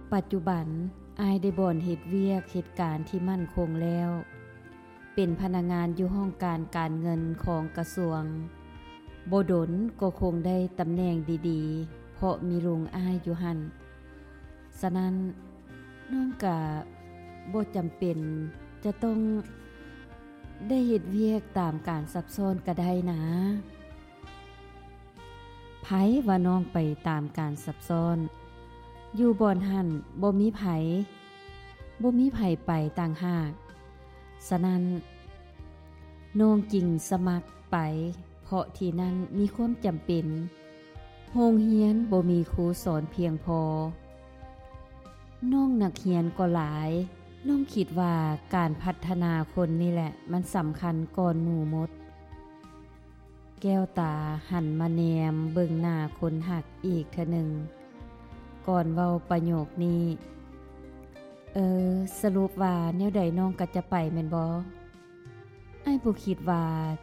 ปัจจุบันอายได้บ่อนเฮ็ดเวียกเหตุการณ์ที่มั่นคงแล้วเป็นพนักงานอยู่ห้องการเงินของกระทรวงบ่ดลก็คงได้ตำแหน่งดีๆเพราะมีลุงอายอยู่หั่นฉะนั้นน้องก็บ่จำเป็นจะต้องได้เฮ็ดเวียกตามการซับซ้อนก็ได้นะไผว่าน้องไปตามการซับซ้อนอยู่บ่อนหั่นบ่มีไผไปต่างหากฉะนั้นน้องจึงสมัครไปเพราะที่นั้นมีความจำเป็นโรงเรียนบ่มีครูสอนเพียงพอน้องนักเรียนก็หลายน้องคิดว่าการพัฒนาคนนี่แหละมันสำคัญก่อนหมู่หมดแก้วตาหันมาแนมเบิ่งหน้าคนหักอีกเทื่อหนึ่งก่อนเว้าประโยคนี้สรุปว่าแนวใดน้องก็จะไปแม่นบ่อ้ายบ่คิดว่า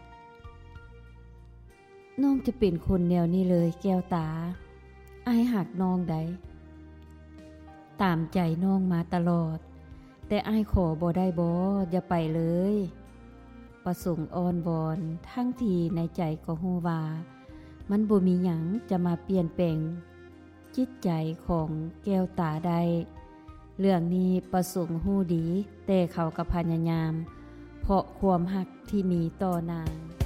น้องจะเป็นคนแนวนี้เลยแก้วตาอ้ายหักน้องได้ตามใจน้องมาตลอดแต่อ้ายขอบ่ได้บ่อย่าไปเลยประสงค์อ้อนวอนทั้งที่ในใจก็ฮู้ว่ามันบ่มีหยังจะมาเปลี่ยนแปลงจิตใจของแก้วตาได้เรื่องนี้ประสงค์ฮู้ดีแต่เขาก็พยายามเพราะความรักที่มีต่อนาง